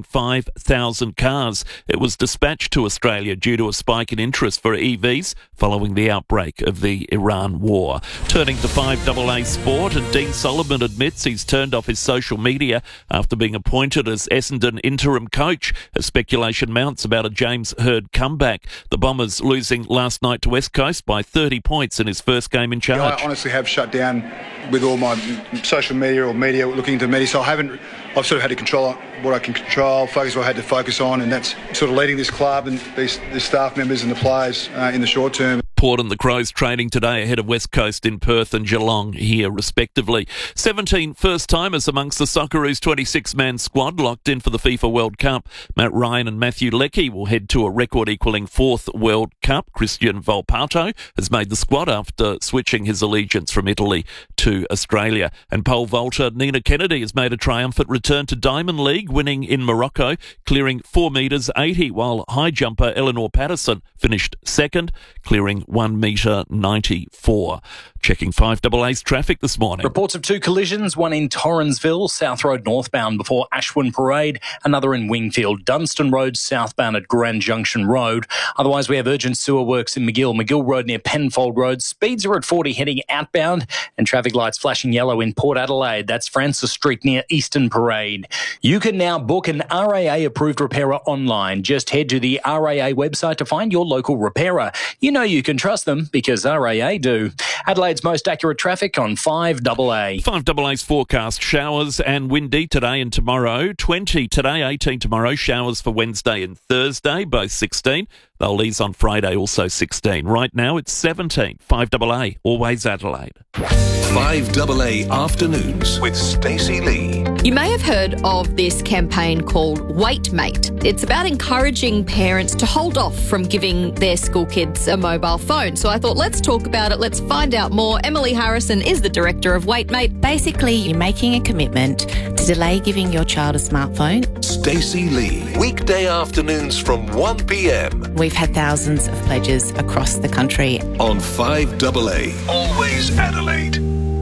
[SPEAKER 22] 5,000 cars. It was dispatched to Australia due to a spike in interest for EVs following the outbreak of the Iran war. Turning to 5AA sport, and Dean Solomon admits he's turned off his social media after being appointed as Essendon interim coach. As speculation mounts about a James Hird comeback. The Bombers losing last night to West Coast by 30 points in his first game in charge.
[SPEAKER 7] I honestly have shut down with all my social media or media looking into me, so I've sort of had to control what I can control, focus what I had to focus on, and that's sort of leading this club and these staff members and the players in the short term.
[SPEAKER 22] Port and the Crows training today ahead of West Coast in Perth and Geelong here respectively. 17 first-timers amongst the Socceroos 26-man squad locked in for the FIFA World Cup. Matt Ryan and Matthew Leckie will head to a record-equalling 4th World Cup. Christian Volpato has made the squad after switching his allegiance from Italy to Australia. And pole vaulter Nina Kennedy has made a triumphant return to Diamond League, winning in Morocco, clearing 4 metres 80, while high jumper Eleanor Patterson finished second, clearing 1 metre 94. Checking 5AA's traffic this morning.
[SPEAKER 8] Reports of 2 collisions, one in Torrensville, South Road northbound before Ashwin Parade, another in Wingfield, Dunstan Road southbound at Grand Junction Road. Otherwise, we have urgent sewer works in McGill Road near Penfold Road. Speeds are at 40 heading outbound, and traffic lights flashing yellow in Port Adelaide. That's Francis Street near Eastern Parade. You can now book an RAA-approved repairer online. Just head to the RAA website to find your local repairer. You know you can trust them because RAA do. Adelaide's most accurate traffic on 5AA.
[SPEAKER 22] 5AA's forecast: showers and windy today and tomorrow. 20 today, 18 tomorrow. Showers for Wednesday and Thursday, both 16. They'll ease on Friday, also 16. Right now it's 17. 5AA, always Adelaide.
[SPEAKER 2] 5AA Afternoons with Stacey Lee.
[SPEAKER 9] You may have heard of this campaign called WaitMate. It's about encouraging parents to hold off from giving their school kids a mobile phone. So I thought, let's talk about it. Let's find out more. Emily Harrison is the director of WaitMate.
[SPEAKER 26] Basically, you're making a commitment to delay giving your child a smartphone.
[SPEAKER 2] Stacey Lee, weekday afternoons from 1 p.m.
[SPEAKER 26] We've had thousands of pledges across the country.
[SPEAKER 2] On 5AA, always Adelaide.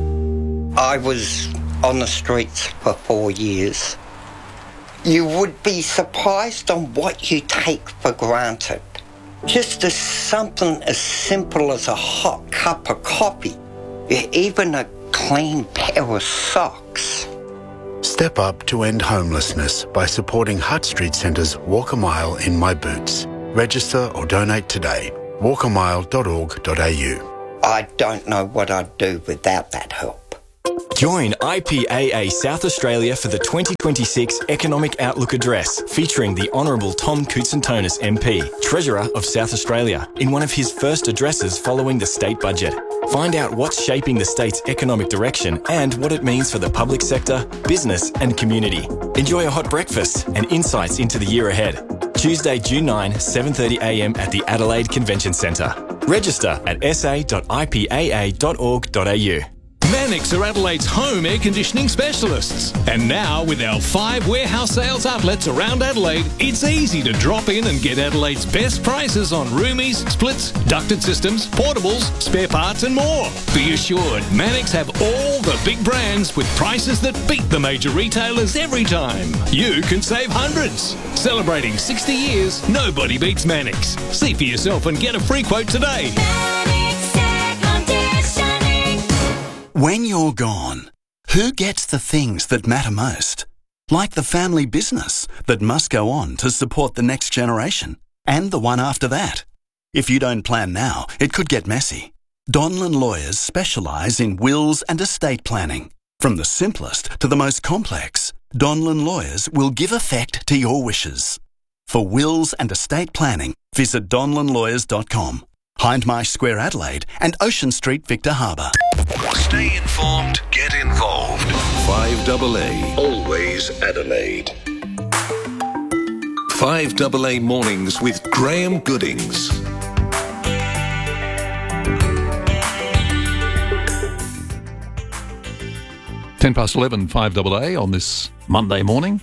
[SPEAKER 27] I was on the streets for 4 years. You would be surprised on what you take for granted. Just as something as simple as a hot cup of coffee, even a clean pair of socks.
[SPEAKER 28] Step up to end homelessness by supporting Hutt Street Centre's Walk a Mile in My Boots. Register or donate today. walkamile.org.au.
[SPEAKER 27] I don't know what I'd do without that help.
[SPEAKER 4] Join IPAA South Australia for the 2026 Economic Outlook Address, featuring the Honourable Tom Koutsantonis MP, Treasurer of South Australia, in one of his first addresses following the state budget. Find out what's shaping the state's economic direction and what it means for the public sector, business and community. Enjoy a hot breakfast and insights into the year ahead. Tuesday, June 9, 7:30am at the Adelaide Convention Centre. Register at sa.ipaa.org.au.
[SPEAKER 10] Mannix are Adelaide's home air conditioning specialists. And now, with our 5 warehouse sales outlets around Adelaide, it's easy to drop in and get Adelaide's best prices on roomies, splits, ducted systems, portables, spare parts and more. Be assured, Mannix have all the big brands with prices that beat the major retailers every time. You can save hundreds. Celebrating 60 years, nobody beats Mannix. See for yourself and get a free quote today.
[SPEAKER 28] When you're gone, who gets the things that matter most? Like the family business that must go on to support the next generation and the one after that. If you don't plan now, it could get messy. Donlan Lawyers specialise in wills and estate planning. From the simplest to the most complex, Donlan Lawyers will give effect to your wishes. For wills and estate planning, visit donlanlawyers.com. Hindmarsh Square, Adelaide, and Ocean Street, Victor Harbour.
[SPEAKER 2] Stay informed, get involved. 5AA, always Adelaide. 5AA Mornings with Graham Goodings.
[SPEAKER 1] Ten past 11, 5AA on this Monday morning.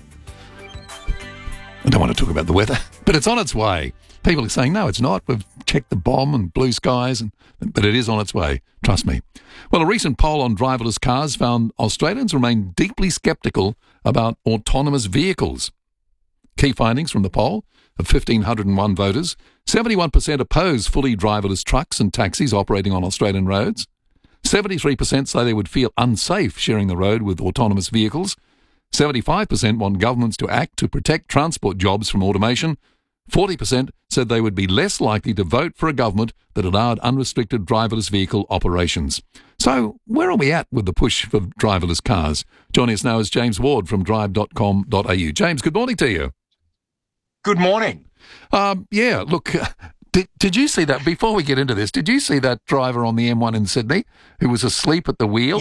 [SPEAKER 1] I don't want to talk about the weather, but it's on its way. People are saying, no, it's not. We've checked the bomb and blue skies, but it is on its way. Trust me. Well, a recent poll on driverless cars found Australians remain deeply sceptical about autonomous vehicles. Key findings from the poll of 1,501 voters: 71% oppose fully driverless trucks and taxis operating on Australian roads. 73% say they would feel unsafe sharing the road with autonomous vehicles. 75% want governments to act to protect transport jobs from automation. 40% said they would be less likely to vote for a government that allowed unrestricted driverless vehicle operations. So, where are we at with the push for driverless cars? Joining us now is James Ward from drive.com.au. James, good morning to you.
[SPEAKER 11] Good morning.
[SPEAKER 1] Yeah, look, did you see that, before we get into this, did you see that driver on the M1 in Sydney who was asleep at the wheel?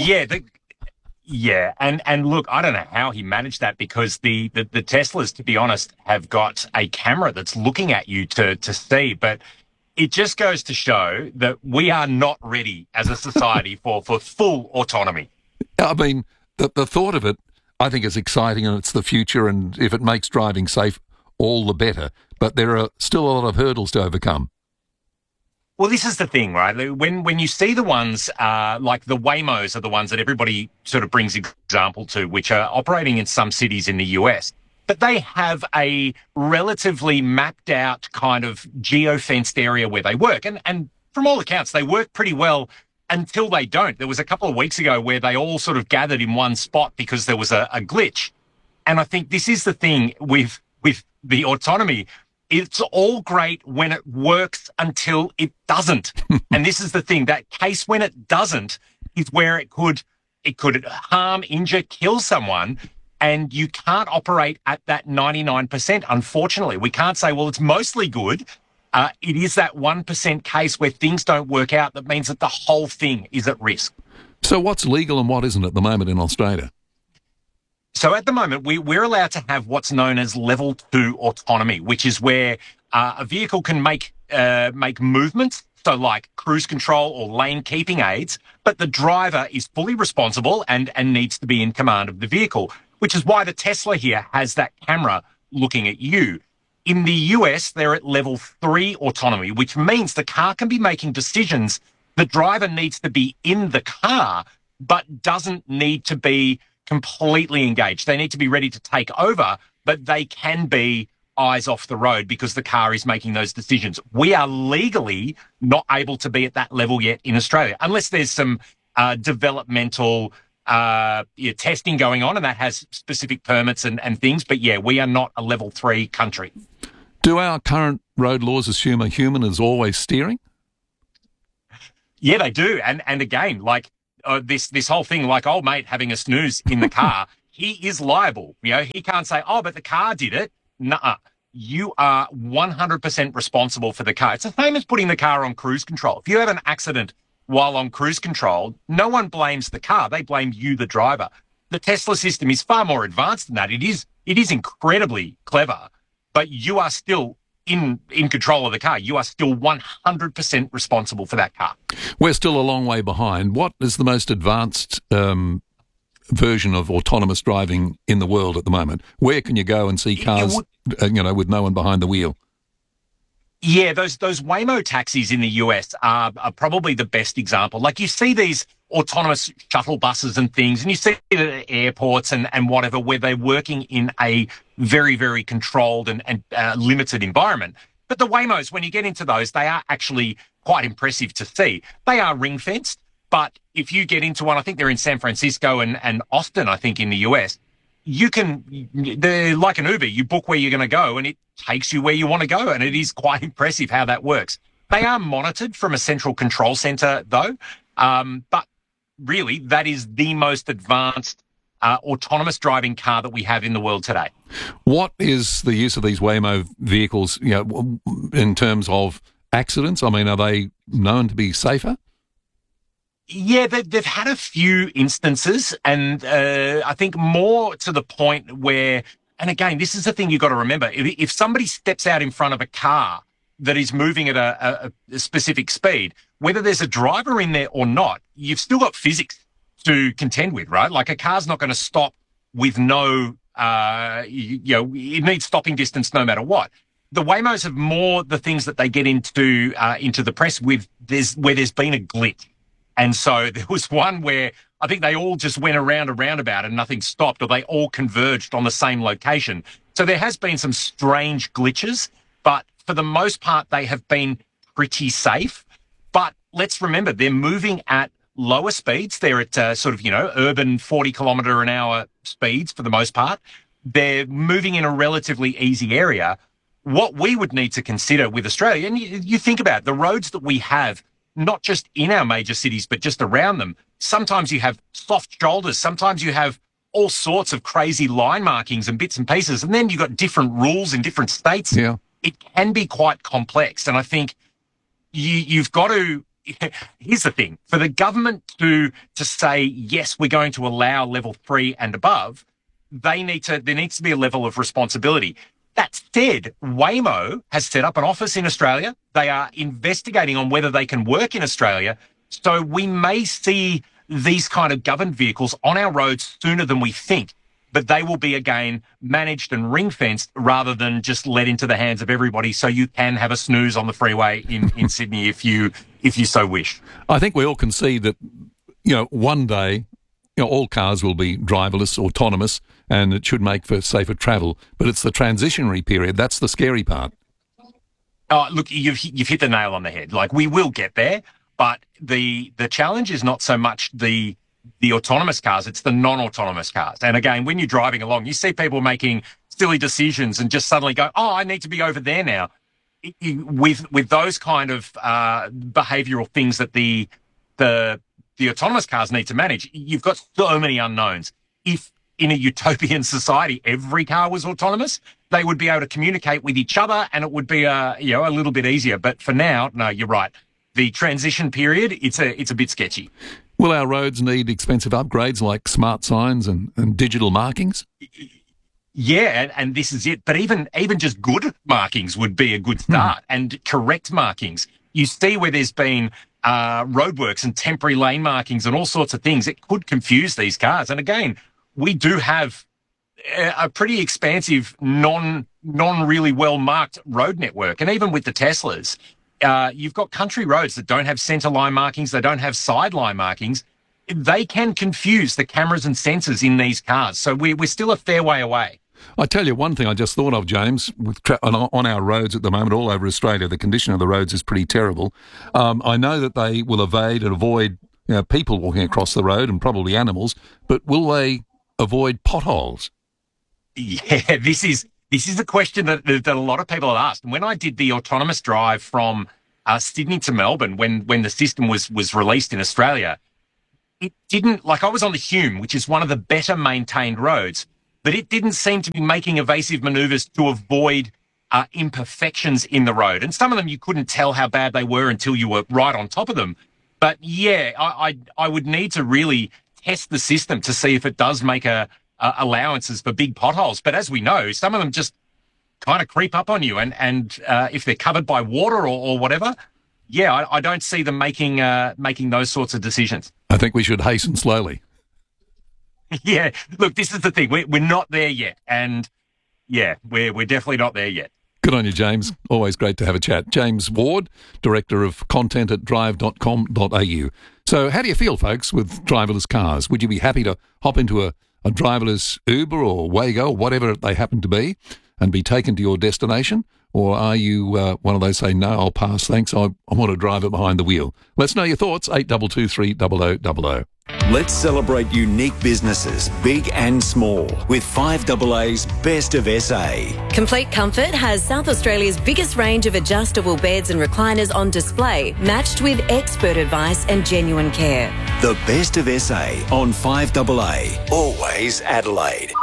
[SPEAKER 11] Yeah, and look, I don't know how he managed that, because the Teslas, to be honest, have got a camera that's looking at you to see, but it just goes to show that we are not ready as a society for full autonomy.
[SPEAKER 1] I mean, the thought of it, I think, is exciting, and it's the future, and if it makes driving safe, all the better. But there are still a lot of hurdles to overcome.
[SPEAKER 11] Well, this is the thing, right? When you see the ones like the Waymos are the ones that everybody sort of brings example to, which are operating in some cities in the US, but they have a relatively mapped out kind of geo-fenced area where they work. And from all accounts, they work pretty well until they don't. There was a couple of weeks ago where they all sort of gathered in one spot because there was a glitch. And I think this is the thing with the autonomy. It's all great when it works until it doesn't. And this is the thing, that case when it doesn't is where it could harm, injure, kill someone. And you can't operate at that 99%. Unfortunately, we can't say, well, it's mostly good. It is that 1% case where things don't work out that means that the whole thing is at risk.
[SPEAKER 1] So what's legal and what isn't at the moment in Australia?
[SPEAKER 11] So at the moment, we're allowed to have what's known as level 2 autonomy, which is where a vehicle can make movements, so like cruise control or lane keeping aids, but the driver is fully responsible and needs to be in command of the vehicle, which is why the Tesla here has that camera looking at you. In the US, they're at level 3 autonomy, which means the car can be making decisions. The driver needs to be in the car, but doesn't need to be completely engaged. They need to be ready to take over, but they can be eyes off the road because the car is making those decisions. We are legally not able to be at that level yet in Australia, unless there's some developmental testing going on, and that has specific permits and things. But yeah, we are not a level 3 country.
[SPEAKER 1] Do our current road laws assume a human is always steering?
[SPEAKER 11] Yeah, they do. And again, like, this whole thing, like old mate having a snooze in the car, he is liable. He can't say, oh, but the car did it. Nuh-uh. You are 100% responsible for the car. It's the same as putting the car on cruise control. If you have an accident while on cruise control, no one blames the car. They blame you, the driver. The Tesla system is far more advanced than that. It is incredibly clever, but you are still in control of the car. You are still 100% responsible for that car.
[SPEAKER 1] We're still a long way behind. What is the most advanced version of autonomous driving in the world at the moment? Where can you go and see cars, with no one behind the wheel?
[SPEAKER 11] Yeah, those Waymo taxis in the US are probably the best example. Like, you see these autonomous shuttle buses and things, and you see it at airports and whatever, where they're working in a very, very controlled and limited environment. But the Waymos, when you get into those, they are actually quite impressive to see. They are ring-fenced, but if you get into one, I think they're in San Francisco and Austin, I think, in the US, they're like an Uber. You book where you're going to go and it takes you where you want to go. And it is quite impressive how that works. They are monitored from a central control center, though. But really, that is the most advanced autonomous driving car that we have in the world today.
[SPEAKER 1] What is the use of these Waymo vehicles, in terms of accidents? I mean, are they known to be safer?
[SPEAKER 11] Yeah, they've had a few instances, and I think more to the point where, and again, this is the thing you've got to remember, if somebody steps out in front of a car that is moving at a specific speed, whether there's a driver in there or not, you've still got physics to contend with, right? Like, a car's not going to stop with no, it needs stopping distance no matter what. The Waymos have more the things that they get into the press with, where there's been a glitch. And so there was one where I think they all just went around a roundabout and nothing stopped, or they all converged on the same location. So there has been some strange glitches, but for the most part, they have been pretty safe. But let's remember, they're moving at lower speeds. They're at urban 40 kilometre an hour speeds for the most part. They're moving in a relatively easy area. What we would need to consider with Australia, and you think about it, the roads that we have, not just in our major cities, but just around them. Sometimes you have soft shoulders. Sometimes you have all sorts of crazy line markings and bits and pieces. And then you've got different rules in different states.
[SPEAKER 1] Yeah.
[SPEAKER 11] It can be quite complex. And I think you've got to, here's the thing, for the government to say, yes, we're going to allow level 3 and above, there needs to be a level of responsibility. That said, Waymo has set up an office in Australia. They are investigating on whether they can work in Australia. So we may see these kind of governed vehicles on our roads sooner than we think. But they will be, again, managed and ring-fenced rather than just let into the hands of everybody, so you can have a snooze on the freeway in Sydney if you so wish.
[SPEAKER 1] I think we all can see that, one day, all cars will be driverless, autonomous, and it should make for safer travel. But it's the transitionary period. That's the scary part.
[SPEAKER 11] Oh, look, you've hit the nail on the head. Like, we will get there, but the challenge is not so much the autonomous cars, it's the non-autonomous cars. And again, when you're driving along, you see people making silly decisions and just suddenly go, oh, I need to be over there now. With those kind of behavioural things that the autonomous cars need to manage, you've got so many unknowns. If in a utopian society every car was autonomous, they would be able to communicate with each other and it would be a little bit easier. But for now, no, you're right. The transition period, it's a bit sketchy.
[SPEAKER 1] Will our roads need expensive upgrades like smart signs and digital markings?
[SPEAKER 11] Yeah, and this is it. But even just good markings would be a good start, and correct markings. You see where there's been roadworks and temporary lane markings and all sorts of things. It could confuse these cars. And again, we do have a pretty expansive, non really well marked road network. And even with the Teslas, you've got country roads that don't have centre line markings, they don't have side line markings. They can confuse the cameras and sensors in these cars. So we're still a fair way away.
[SPEAKER 1] I tell you one thing I just thought of, James, on our roads at the moment, all over Australia, the condition of the roads is pretty terrible. I know that they will evade and avoid people walking across the road and probably animals, but will they avoid potholes?
[SPEAKER 11] Yeah, this is a question that a lot of people have asked. And when I did the autonomous drive from Sydney to Melbourne, when the system was released in Australia, it didn't, like I was on the Hume, which is one of the better maintained roads, but it didn't seem to be making evasive manoeuvres to avoid imperfections in the road. And some of them you couldn't tell how bad they were until you were right on top of them. But yeah, I would need to really test the system to see if it does make allowances for big potholes. But as we know, some of them just kind of creep up on you. And if they're covered by water or whatever, yeah, I don't see them making those sorts of decisions.
[SPEAKER 1] I think we should hasten slowly.
[SPEAKER 11] Yeah, look, this is the thing. We're not there yet. And yeah, we're definitely not there yet.
[SPEAKER 1] Good on you, James. Always great to have a chat. James Ward, Director of Content at drive.com.au. So how do you feel, folks, with driverless cars? Would you be happy to hop into a driverless Uber or Waygo or whatever they happen to be and be taken to your destination? Or are you one of those say, no, I'll pass, thanks, I want to drive it behind the wheel? Let's know your thoughts, 8223 0000.
[SPEAKER 12] Let's celebrate unique businesses, big and small, with 5AA's Best of SA.
[SPEAKER 23] Complete Comfort has South Australia's biggest range of adjustable beds and recliners on display, matched with expert advice and genuine care.
[SPEAKER 12] The Best of SA on 5AA, always Adelaide.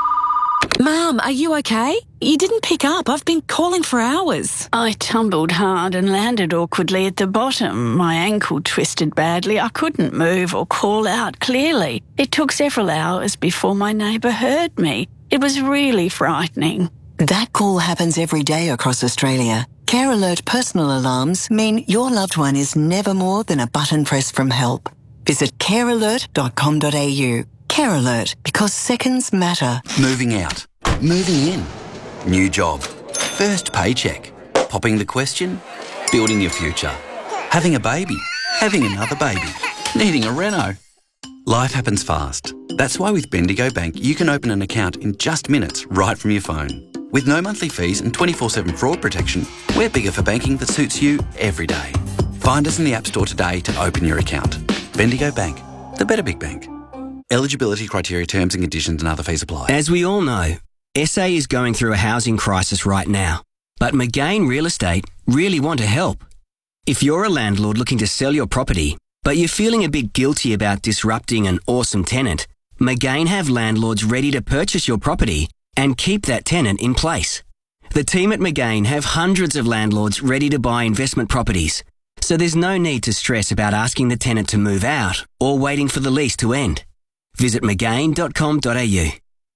[SPEAKER 13] Mum, are you okay? You didn't pick up. I've been calling for hours.
[SPEAKER 14] I tumbled hard and landed awkwardly at the bottom. My ankle twisted badly. I couldn't move or call out clearly. It took several hours before my neighbour heard me. It was really frightening.
[SPEAKER 15] That call happens every day across Australia. Care Alert personal alarms mean your loved one is never more than a button press from help. Visit carealert.com.au. Care Alert, because seconds matter.
[SPEAKER 28] Moving out. Moving in. New job. First paycheck. Popping the question. Building your future. Having a baby. Having another baby. Needing a reno. Life happens fast. That's why with Bendigo Bank, you can open an account in just minutes right from your phone. With no monthly fees and 24/7 fraud protection, we're bigger for banking that suits you every day. Find us in the App Store today to open your account. Bendigo Bank. The better big bank. Eligibility criteria, terms and conditions and other fees apply.
[SPEAKER 16] As we all know, SA is going through a housing crisis right now. But McGain Real Estate really want to help. If you're a landlord looking to sell your property, but you're feeling a bit guilty about disrupting an awesome tenant, McGain have landlords ready to purchase your property and keep that tenant in place. The team at McGain have hundreds of landlords ready to buy investment properties, so there's no need to stress about asking the tenant to move out or waiting for the lease to end. Visit McGain.com.au.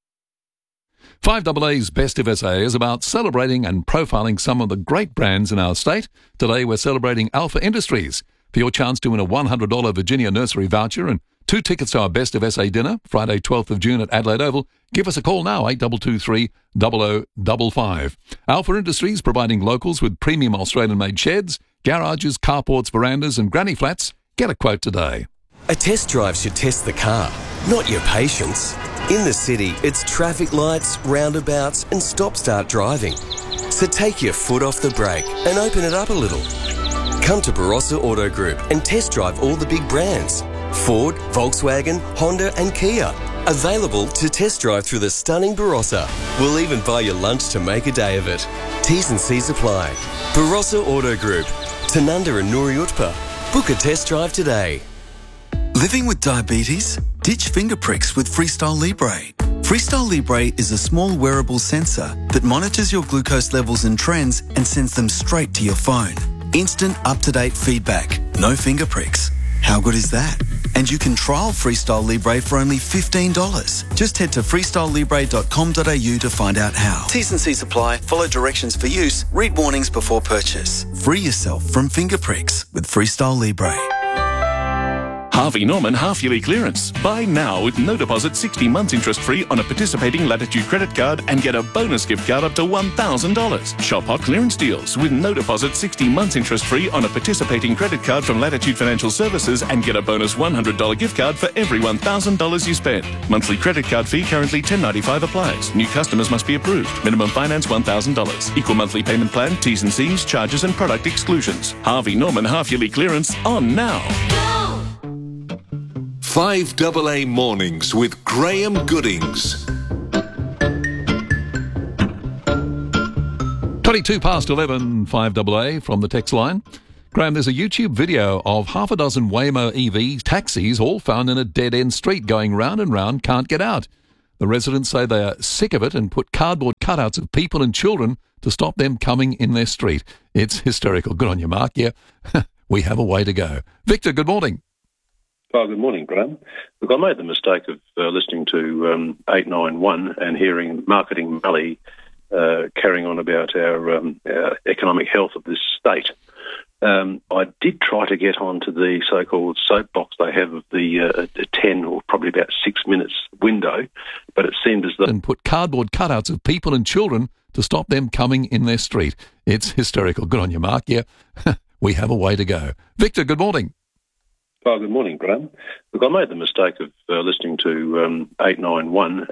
[SPEAKER 1] 5AA's Best of SA is about celebrating and profiling some of the great brands in our state. Today we're celebrating Alpha Industries. For your chance to win a $100 Virginia Nursery voucher and 2 tickets to our Best of SA dinner, Friday 12th of June at Adelaide Oval, give us a call now, 8223 0055. Alpha Industries providing locals with premium Australian-made sheds, garages, carports, verandas and granny flats. Get a quote today.
[SPEAKER 17] A test drive should test the car, not your patience. In the city, it's traffic lights, roundabouts and stop-start driving. So take your foot off the brake and open it up a little. Come to Barossa Auto Group and test drive all the big brands. Ford, Volkswagen, Honda and Kia. Available to test drive through the stunning Barossa. We'll even buy you lunch to make a day of it. T's and C's apply. Barossa Auto Group. Tanunda and Nooriutpa. Book a test drive today.
[SPEAKER 28] Living with diabetes? Ditch finger pricks with Freestyle Libre. Freestyle Libre is a small wearable sensor that monitors your glucose levels and trends and sends them straight to your phone. Instant, up-to-date feedback. No finger pricks. How good is that? And you can trial Freestyle Libre for only $15. Just head to freestylelibre.com.au to find out how. T's and C's apply. Follow directions for use. Read warnings before purchase. Free yourself from finger pricks with Freestyle Libre.
[SPEAKER 18] Harvey Norman half-yearly clearance. Buy now with no deposit, 60 months interest-free on a participating Latitude credit card and get a bonus gift card up to $1,000. Shop hot clearance deals with no deposit, 60 months interest-free on a participating credit card from Latitude Financial Services and get a bonus $100 gift card for every $1,000 you spend. Monthly credit card fee currently $10.95 applies. New customers must be approved. Minimum finance $1,000. Equal monthly payment plan, T's and C's, charges and product exclusions. Harvey Norman half-yearly clearance on now.
[SPEAKER 2] 5AA Mornings with Graham Goodings.
[SPEAKER 1] 22 past 11, 5AA from the text line. Graham, there's a YouTube video of half a dozen Waymo EV taxis all found in a dead-end street going round and round, can't get out. The residents say they are sick of it and put cardboard cutouts of people and children to stop them coming in their street. It's hysterical. Good on you, Mark. Yeah, we have a way to go. Victor, good morning.
[SPEAKER 3] Oh, good morning, Graham. Look, I made the mistake of listening to 891 and hearing Marketing Mallee carrying on about our economic health of this state. I did try to get onto the so-called soapbox they have of the 10 or probably about 6 minutes window, but it seemed as though...
[SPEAKER 1] And put cardboard cutouts of people and children to stop them coming in their street. It's hysterical. Good on you, Mark. Yeah, we have a way to go. Victor, good morning.
[SPEAKER 3] Oh, good morning, Graham. Look, I made the mistake of listening to 891